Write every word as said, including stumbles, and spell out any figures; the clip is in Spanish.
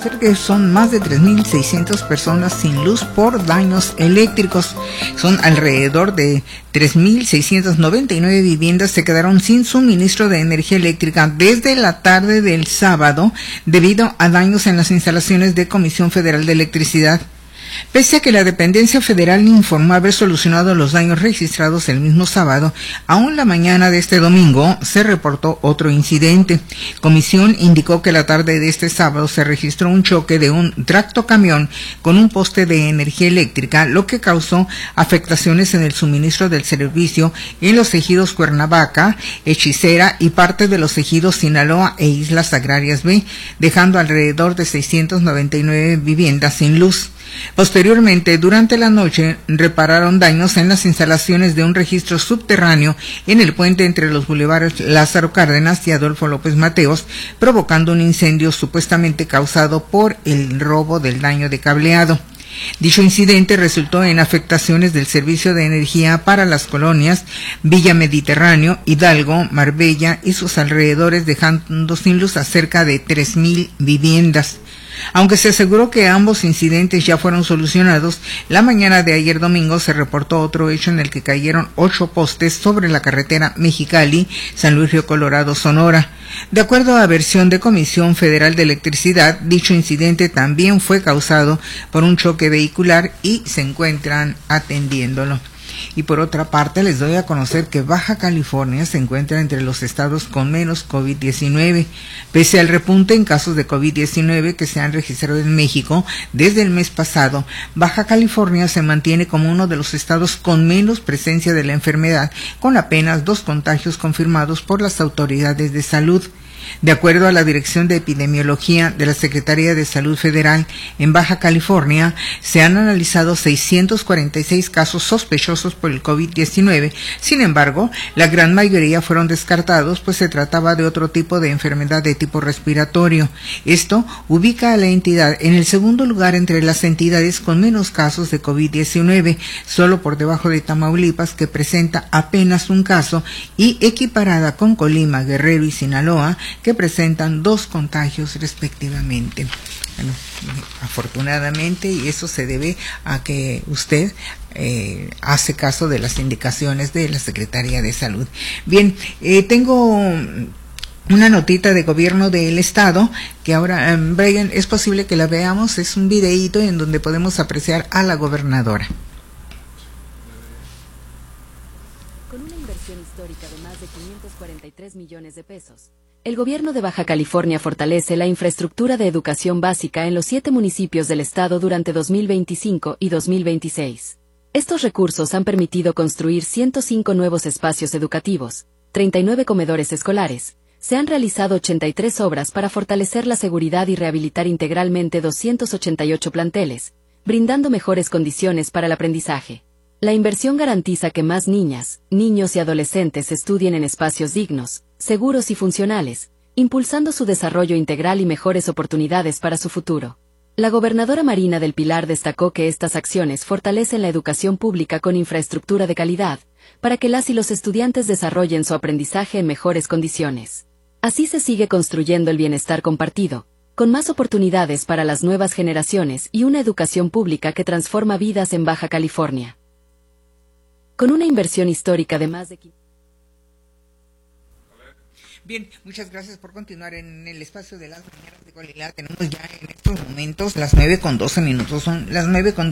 conocer que son más de tres mil seiscientas personas sin luz por daños eléctricos. Son alrededor de tres mil seiscientas noventa y nueve viviendas se quedaron sin suministro de energía eléctrica desde la tarde del sábado debido a daños en las instalaciones de Comisión Federal de Electricidad. Pese a que la dependencia federal informó haber solucionado los daños registrados el mismo sábado, aún la mañana de este domingo se reportó otro incidente. Comisión indicó que la tarde de este sábado se registró un choque de un tractocamión con un poste de energía eléctrica, lo que causó afectaciones en el suministro del servicio en los ejidos Cuernavaca, Hechicera y parte de los ejidos Sinaloa e Islas Agrarias B, dejando alrededor de seiscientas noventa y nueve viviendas sin luz. Posteriormente, durante la noche, repararon daños en las instalaciones de un registro subterráneo en el puente entre los bulevares Lázaro Cárdenas y Adolfo López Mateos, provocando un incendio supuestamente causado por el robo del daño de cableado. Dicho incidente resultó en afectaciones del servicio de energía para las colonias Villa Mediterráneo, Hidalgo, Marbella y sus alrededores, dejando sin luz a cerca de tres mil viviendas. Aunque se aseguró que ambos incidentes ya fueron solucionados, la mañana de ayer domingo se reportó otro hecho en el que cayeron ocho postes sobre la carretera Mexicali, San Luis Río Colorado, Sonora. De acuerdo a versión de Comisión Federal de Electricidad, dicho incidente también fue causado por un choque vehicular y se encuentran atendiéndolo. Y por otra parte, les doy a conocer que Baja California se encuentra entre los estados con menos COVID diecinueve. Pese al repunte en casos de COVID diecinueve que se han registrado en México desde el mes pasado, Baja California se mantiene como uno de los estados con menos presencia de la enfermedad, con apenas dos contagios confirmados por las autoridades de salud. De acuerdo a la Dirección de Epidemiología de la Secretaría de Salud Federal, en Baja California se han analizado seiscientos cuarenta y seis casos sospechosos por el COVID diecinueve. Sin embargo, la gran mayoría fueron descartados, pues se trataba de otro tipo de enfermedad de tipo respiratorio. Esto ubica a la entidad en el segundo lugar entre las entidades con menos casos de COVID diecinueve, solo por debajo de Tamaulipas, que presenta apenas un caso, y equiparada con Colima, Guerrero y Sinaloa, que presentan dos contagios respectivamente. Bueno, afortunadamente, y eso se debe a que usted eh, hace caso de las indicaciones de la Secretaría de Salud. Bien, eh, tengo una notita de gobierno del estado que ahora, um, Brian, es posible que la veamos. Es un videíto en donde podemos apreciar a la gobernadora. Con una inversión histórica de más de quinientos cuarenta y tres millones de pesos, el gobierno de Baja California fortalece la infraestructura de educación básica en los siete municipios del estado durante dos mil veinticinco y dos mil veintiséis. Estos recursos han permitido construir ciento cinco nuevos espacios educativos, treinta y nueve comedores escolares, se han realizado ochenta y tres obras para fortalecer la seguridad y rehabilitar integralmente doscientos ochenta y ocho planteles, brindando mejores condiciones para el aprendizaje. La inversión garantiza que más niñas, niños y adolescentes estudien en espacios dignos, seguros y funcionales, impulsando su desarrollo integral y mejores oportunidades para su futuro. La gobernadora Marina del Pilar destacó que estas acciones fortalecen la educación pública con infraestructura de calidad, para que las y los estudiantes desarrollen su aprendizaje en mejores condiciones. Así se sigue construyendo el bienestar compartido, con más oportunidades para las nuevas generaciones y una educación pública que transforma vidas en Baja California. Con una inversión histórica de más de... Bien, muchas gracias por continuar en el espacio de las mañanas de Coahuila. Tenemos ya en estos momentos las nueve con doce minutos, son las nueve con